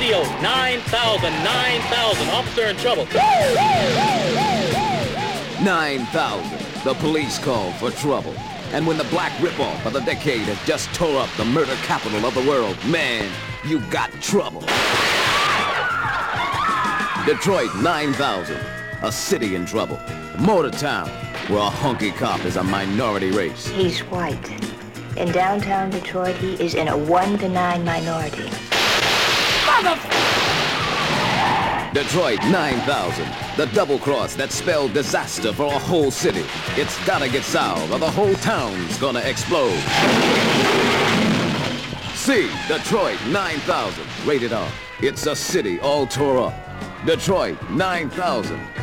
radio, 9,000, 9,000. Officer in trouble. 9,000. The police call for trouble. And when the black ripoff of the decade has just tore up the murder capital of the world, man, you got trouble. Detroit 9,000. A city in trouble. Motortown, where a honky cop is a minority race. He's white. In downtown Detroit, he is in a 1 to 9 minority. Detroit 9,000. The double cross that spelled disaster for a whole city. It's gotta get solved or the whole town's gonna explode. See Detroit 9,000. Rated R. It's a city all tore up. Detroit 9,000.